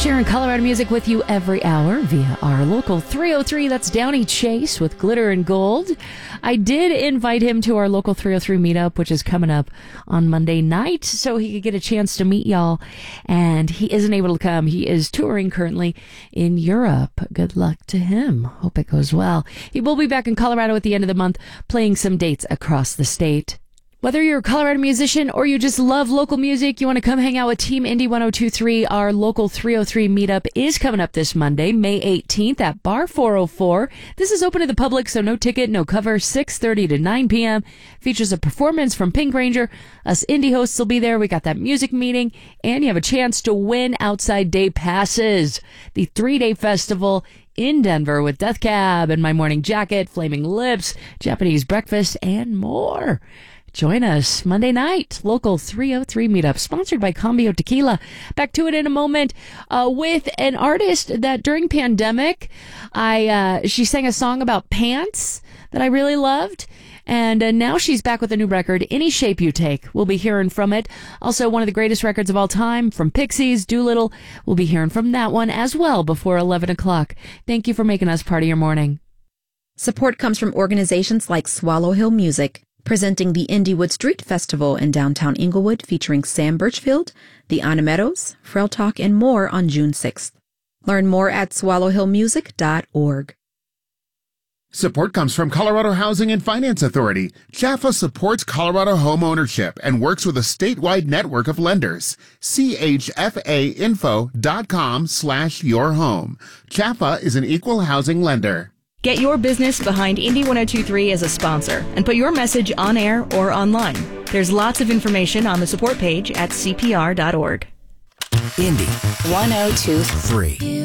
Sharing Colorado music with you every hour via our local 303. That's Downey Chase with Glitter and Gold. I did invite him to our local 303 meetup, which is coming up on Monday night, so he could get a chance to meet y'all. And he isn't able to come. He is touring currently in Europe. Good luck to him. Hope it goes well. He will be back in Colorado at the end of the month, playing some dates across the state. Whether you're a Colorado musician or you just love local music, you want to come hang out with Team Indie 1023, our local 303 meetup is coming up this Monday, May 18th at Bar 404. This is open to the public, so no ticket, no cover, 6:30 to 9 p.m. Features a performance from Pink Ranger. Us indie hosts will be there. We got that music meeting, and you have a chance to win outside day passes. The 3-day festival in Denver with Death Cab and My Morning Jacket, Flaming Lips, Japanese breakfast, and more. Join us Monday night, local 303 meetup, sponsored by Cambio Tequila. Back to it in a moment with an artist that during pandemic, she sang a song about pants that I really loved. And now she's back with a new record, Any Shape You Take. We'll be hearing from it. Also, one of the greatest records of all time from Pixies, Doolittle. We'll be hearing from that one as well before 11 o'clock. Thank you for making us part of your morning. Support comes from organizations like Swallow Hill Music, presenting the Indywood Street Festival in downtown Inglewood featuring Sam Birchfield, the Anna Meadows, Frail Talk, and more on June 6th. Learn more at swallowhillmusic.org. Support comes from Colorado Housing and Finance Authority. Jaffa supports Colorado home ownership and works with a statewide network of lenders. chfainfo.com/yourhome. Jaffa is an equal housing lender. Get your business behind Indy 1023 as a sponsor and put your message on air or online. There's lots of information on the support page at cpr.org. Indy 1023.